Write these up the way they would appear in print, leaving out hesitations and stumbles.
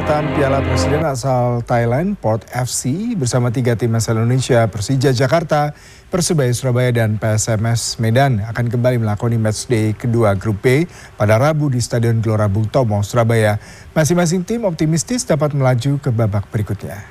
bertahan Piala Presiden asal Thailand, Port FC bersama 3 tim asal Indonesia, Persija Jakarta, Persebaya Surabaya dan PSMS Medan akan kembali melakoni matchday kedua Grup B pada Rabu di Stadion Gelora Bung Tomo, Surabaya. Masing-masing tim optimistis dapat melaju ke babak berikutnya.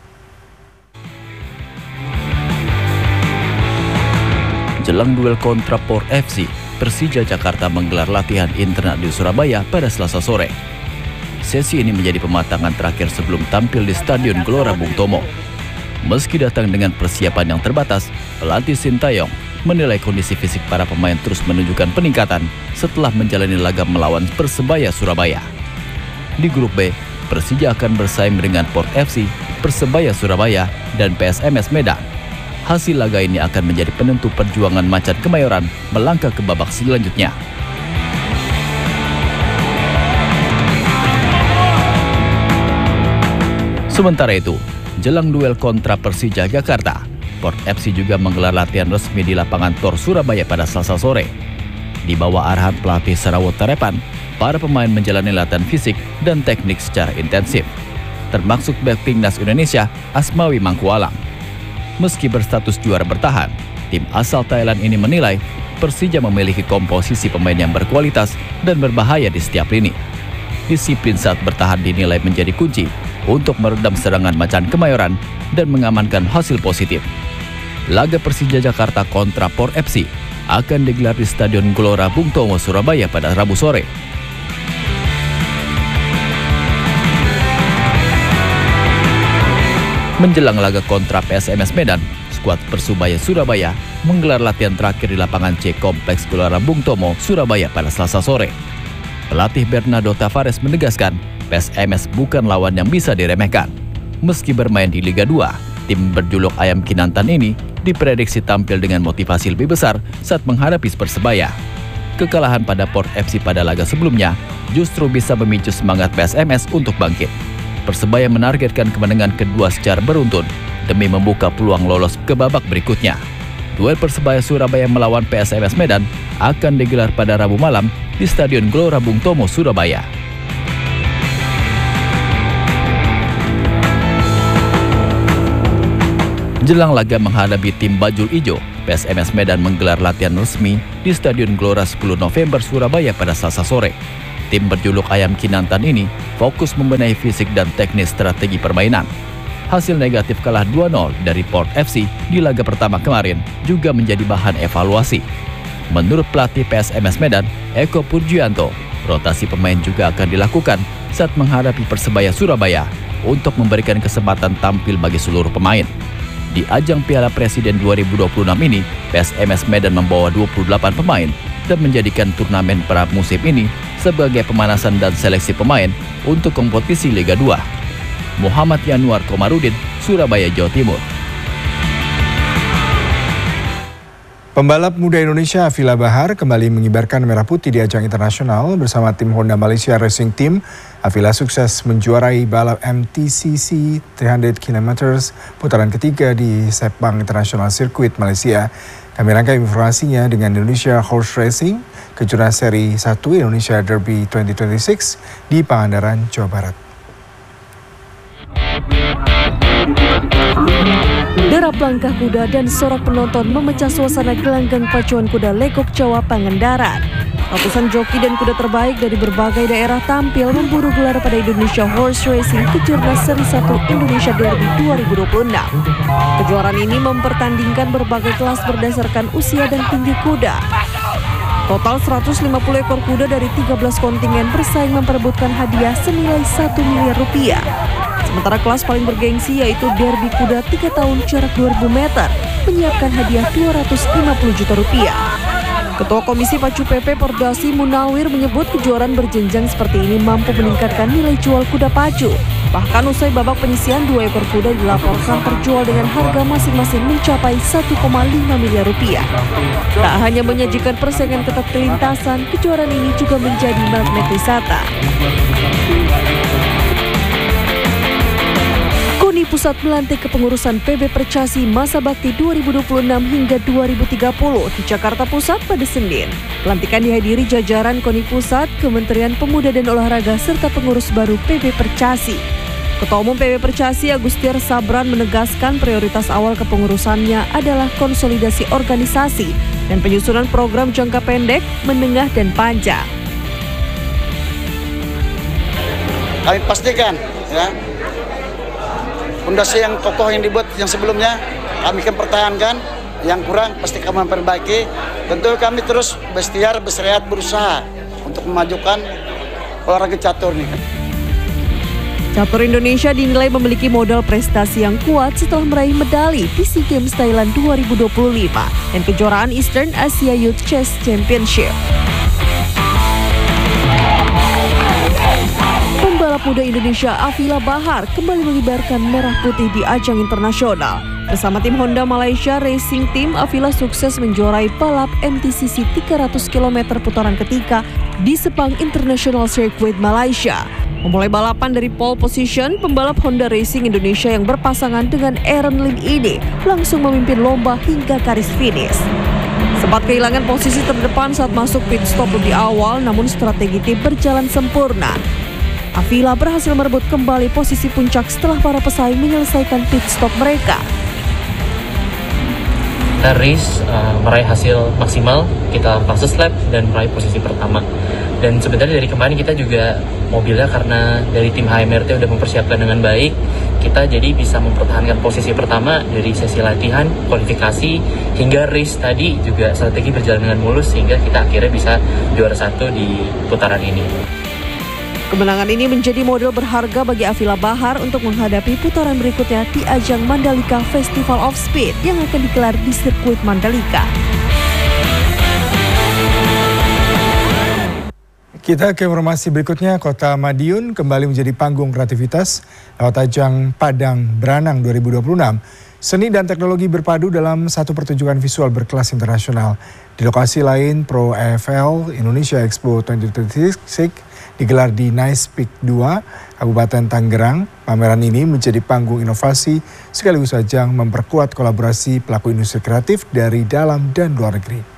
Jelang duel kontra Port FC, Persija Jakarta menggelar latihan internal di Surabaya pada Selasa sore. Sesi ini menjadi pematangan terakhir sebelum tampil di Stadion Gelora Bung Tomo. Meski datang dengan persiapan yang terbatas, pelatih Sintayong menilai kondisi fisik para pemain terus menunjukkan peningkatan setelah menjalani laga melawan Persebaya Surabaya. Di Grup B, Persija akan bersaing dengan Port FC, Persebaya Surabaya, dan PSMS Medan. Hasil laga ini akan menjadi penentu perjuangan Macan Kemayoran melangkah ke babak selanjutnya. Sementara itu, jelang duel kontra Persija Jakarta, Port FC juga menggelar latihan resmi di lapangan Tor Surabaya pada Selasa sore. Di bawah arahan pelatih Sarawut Tarepan, para pemain menjalani latihan fisik dan teknik secara intensif, termasuk bek timnas Indonesia Asmawi Mangkualam. Meski berstatus juara bertahan, tim asal Thailand ini menilai Persija memiliki komposisi pemain yang berkualitas dan berbahaya di setiap lini. Disiplin saat bertahan dinilai menjadi kunci untuk meredam serangan Macan Kemayoran dan mengamankan hasil positif. Laga Persija Jakarta kontra Port FC akan digelar di Stadion Gelora Bung Tomo, Surabaya pada Rabu sore. Menjelang laga kontra PSMS Medan, skuad Persebaya Surabaya menggelar latihan terakhir di lapangan C Kompleks Gelora Bung Tomo, Surabaya pada Selasa sore. Pelatih Bernardo Tavares menegaskan, PSMS bukan lawan yang bisa diremehkan. Meski bermain di Liga 2, tim berjuluk Ayam Kinantan ini diprediksi tampil dengan motivasi lebih besar saat menghadapi Persebaya. Kekalahan pada Port FC pada laga sebelumnya justru bisa memicu semangat PSMS untuk bangkit. Persebaya menargetkan kemenangan kedua secara beruntun demi membuka peluang lolos ke babak berikutnya. Duel Persebaya Surabaya melawan PSMS Medan akan digelar pada Rabu malam di Stadion Gelora Bung Tomo, Surabaya. Jelang laga menghadapi tim Bajul Ijo, PSMS Medan menggelar latihan resmi di Stadion Gelora 10 November Surabaya pada Selasa sore. Tim berjuluk Ayam Kinantan ini fokus membenahi fisik dan teknis strategi permainan. Hasil negatif kalah 2-0 dari Port FC di laga pertama kemarin juga menjadi bahan evaluasi. Menurut pelatih PSMS Medan, Eko Purjianto, rotasi pemain juga akan dilakukan saat menghadapi Persebaya Surabaya untuk memberikan kesempatan tampil bagi seluruh pemain. Di ajang Piala Presiden 2026 ini, PSMS Medan membawa 28 pemain dan menjadikan turnamen pramusim ini sebagai pemanasan dan seleksi pemain untuk kompetisi Liga 2. Muhammad Yanuar Komarudin, Surabaya, Jawa Timur. Pembalap muda Indonesia Avila Bahar kembali mengibarkan merah putih di ajang internasional bersama tim Honda Malaysia Racing Team. Avila sukses menjuarai balap MTCC 300 km putaran ketiga di Sepang International Circuit Malaysia. Kami rangkai informasinya dengan Indonesia Horse Racing, kejuaraan seri 1 Indonesia Derby 2026 di Pangandaran, Jawa Barat. Derap langkah kuda dan sorak penonton memecah suasana gelanggang pacuan kuda Lekok Jawa Pangandaran. Ratusan joki dan kuda terbaik dari berbagai daerah tampil memburu gelar pada Indonesia Horse Racing Kejuaraan Seri 1 Indonesia Derby 2026. Kejuaraan ini mempertandingkan berbagai kelas berdasarkan usia dan tinggi kuda. Total 150 ekor kuda dari 13 kontingen bersaing memperebutkan hadiah senilai 1 miliar rupiah. Sementara kelas paling bergengsi yaitu Derby Kuda 3 tahun jarak 2000 meter menyiapkan hadiah 250 juta rupiah. Ketua Komisi Pacu PP Pordasi Munawir menyebut kejuaraan berjenjang seperti ini mampu meningkatkan nilai jual kuda pacu. Bahkan usai babak penyisian 2 ekor kuda dilaporkan terjual dengan harga masing-masing mencapai 1,5 miliar rupiah. Tak hanya menyajikan persaingan ketat kelintasan, kejuaraan ini juga menjadi magnet wisata. Pusat melantik kepengurusan PB Percasi masa bakti 2026 hingga 2030 di Jakarta Pusat pada Senin. Pelantikan dihadiri jajaran KONI Pusat, Kementerian Pemuda dan Olahraga serta pengurus baru PB Percasi. Ketua Umum PB Percasi Agustir Sabran menegaskan prioritas awal kepengurusannya adalah konsolidasi organisasi dan penyusunan program jangka pendek, menengah, dan panjang. Kami pastikan, ya, fondasi yang kokoh yang dibuat yang sebelumnya kami akan pertahankan, yang kurang pasti kami perbaiki. Tentu kami terus berikhtiar, berseriat, berusaha untuk memajukan olahraga catur nih. Catur Indonesia dinilai memiliki modal prestasi yang kuat setelah meraih medali di SEA Games Thailand 2025 dan kejuaraan Eastern Asia Youth Chess Championship. Pembalap muda Indonesia Afila Bahar kembali mengibarkan merah putih di ajang internasional. Bersama tim Honda Malaysia Racing Team, Afila sukses menjuarai balap MTCC 300 km putaran ketiga di Sepang International Circuit Malaysia. Memulai balapan dari pole position, pembalap Honda Racing Indonesia yang berpasangan dengan Aaron Lim ini langsung memimpin lomba hingga garis finish. Sempat kehilangan posisi terdepan saat masuk pit stop lebih awal, namun strategi tim berjalan sempurna. Afila berhasil merebut kembali posisi puncak setelah para pesaing menyelesaikan pit stop mereka. Kita race meraih hasil maksimal, kita fastest lap dan meraih posisi pertama. Dan sebenarnya dari kemarin kita juga mobilnya karena dari tim HMRT udah mempersiapkan dengan baik, kita jadi bisa mempertahankan posisi pertama dari sesi latihan, kualifikasi, hingga race tadi juga strategi berjalan dengan mulus sehingga kita akhirnya bisa juara 1 di putaran ini. Kemenangan ini menjadi modal berharga bagi Afila Bahar untuk menghadapi putaran berikutnya di ajang Mandalika Festival of Speed yang akan digelar di sirkuit Mandalika. Kita ke informasi berikutnya, Kota Madiun kembali menjadi panggung kreativitas lewat ajang Padang Beranang 2026. Seni dan teknologi berpadu dalam satu pertunjukan visual berkelas internasional. Di lokasi lain, Pro EFL Indonesia Expo 2026 digelar di Nice Peak 2, Kabupaten Tangerang. Pameran ini menjadi panggung inovasi sekaligus ajang memperkuat kolaborasi pelaku industri kreatif dari dalam dan luar negeri.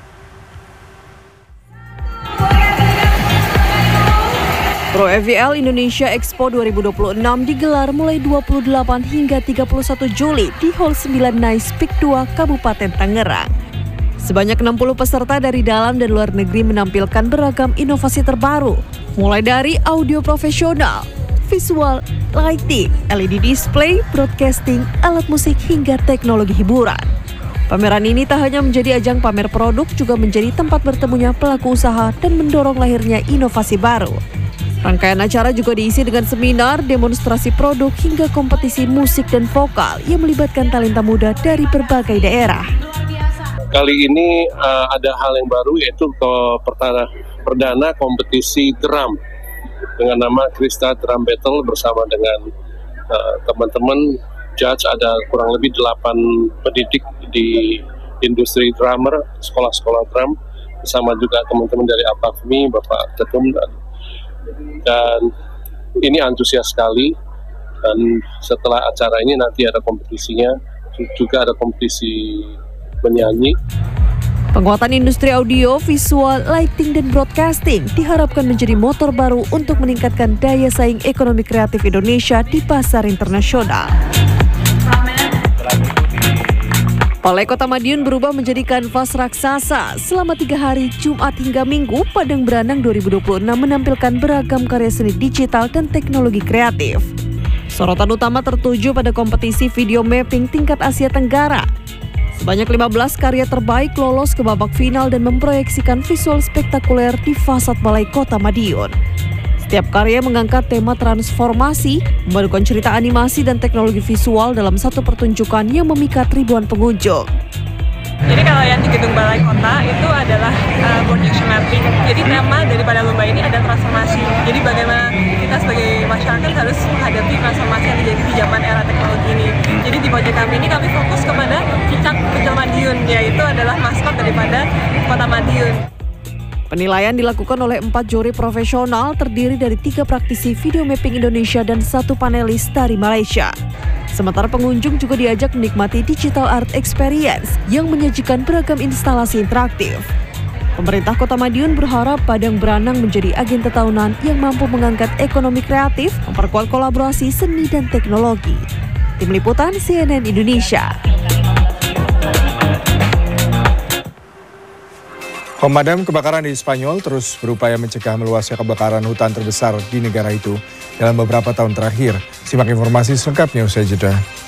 Pro EVL Indonesia Expo 2026 digelar mulai 28 hingga 31 Juli di Hall 9 Nice Peak 2, Kabupaten Tangerang. Sebanyak 60 peserta dari dalam dan luar negeri menampilkan beragam inovasi terbaru, mulai dari audio profesional, visual, lighting, LED display, broadcasting, alat musik, hingga teknologi hiburan. Pameran ini tak hanya menjadi ajang pamer produk, juga menjadi tempat bertemunya pelaku usaha dan mendorong lahirnya inovasi baru. Rangkaian acara juga diisi dengan seminar, demonstrasi produk, hingga kompetisi musik dan vokal yang melibatkan talenta muda dari berbagai daerah. Kali ini ada hal yang baru, yaitu perdana kompetisi drum dengan nama Krista Drum Battle bersama dengan teman-teman judge. Ada kurang lebih 8 pendidik di industri drummer, sekolah-sekolah drum, bersama juga teman-teman dari Apakmi, Bapak Ketum, dan ini antusias sekali. Dan setelah acara ini nanti ada kompetisinya, juga ada kompetisi menyanyi. Penguatan industri audio, visual, lighting, dan broadcasting diharapkan menjadi motor baru untuk meningkatkan daya saing ekonomi kreatif Indonesia di pasar internasional. Balai Kota Madiun berubah menjadi kanvas raksasa. Selama 3 hari, Jumat hingga Minggu, Padang Beranang 2026 menampilkan beragam karya seni digital dan teknologi kreatif. Sorotan utama tertuju pada kompetisi video mapping tingkat Asia Tenggara. Sebanyak 15 karya terbaik lolos ke babak final dan memproyeksikan visual spektakuler di fasad Balai Kota Madiun. Setiap karya mengangkat tema transformasi, memadukan cerita animasi dan teknologi visual dalam satu pertunjukan yang memikat ribuan pengunjung. Jadi kalau yang di Gedung Balai Kota itu adalah projection mapping. Jadi tema daripada lomba ini adalah transformasi. Jadi bagaimana kita sebagai masyarakat harus menghadapi transformasi yang terjadi di zaman era teknologi ini. Jadi di proyek kami ini kami fokus kepada cicak kecil Madiun, yaitu adalah maskot daripada Kota Madiun. Penilaian dilakukan oleh 4 juri profesional terdiri dari 3 praktisi video mapping Indonesia dan 1 panelis dari Malaysia. Sementara pengunjung juga diajak menikmati digital art experience yang menyajikan beragam instalasi interaktif. Pemerintah Kota Madiun berharap Padang Beranang menjadi agenda tahunan yang mampu mengangkat ekonomi kreatif, memperkuat kolaborasi seni dan teknologi. Tim Liputan CNN Indonesia. Pemadam kebakaran di Spanyol terus berupaya mencegah meluasnya kebakaran hutan terbesar di negara itu dalam beberapa tahun terakhir. Simak informasi selengkapnya usai jeda.